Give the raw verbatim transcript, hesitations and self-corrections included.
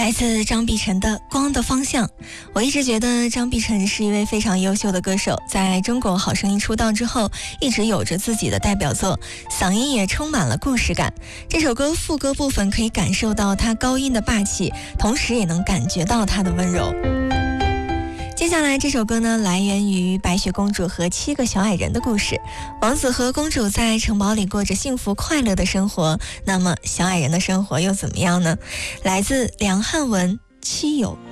来自张碧晨的《光的方向》。我一直觉得张碧晨是一位非常优秀的歌手，在中国好声音出道之后，一直有着自己的代表作，嗓音也充满了故事感。这首歌副歌部分可以感受到他高音的霸气，同时也能感觉到他的温柔。接下来这首歌呢，来源于白雪公主和七个小矮人的故事。王子和公主在城堡里过着幸福快乐的生活，那么小矮人的生活又怎么样呢？来自梁汉文《七友》。